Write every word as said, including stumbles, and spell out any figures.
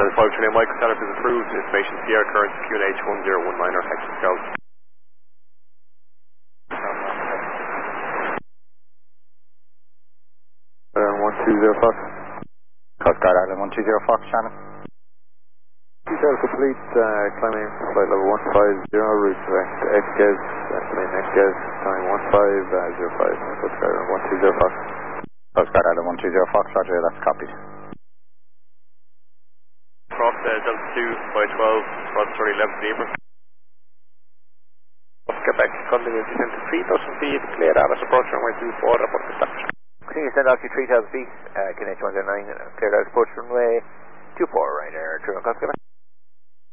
Runway five three nine Michael setup is approved. Information Sierra current Q N H one zero one nine or Texas Scout. Uh, one two zero Fox. Coast Guard Island one two zero Fox, Shannon. Detail complete, uh, climbing flight level one five zero, route direct to X G A S, estimating X G A S, time one five zero five, Coast Guard Island one two zero Fox. Coast Guard Island one two zero Fox, roger, that's copied. Cross uh, Delta two, five twelve, cross thirty eleven Zebra. Quebec, continue descent to three thousand feet, clear out as approach runway two four, report to stop. Continue descend out to three thousand feet, uh, Q N H one zero nine, cleared out approach runway two four, right there, Truman, Quebec.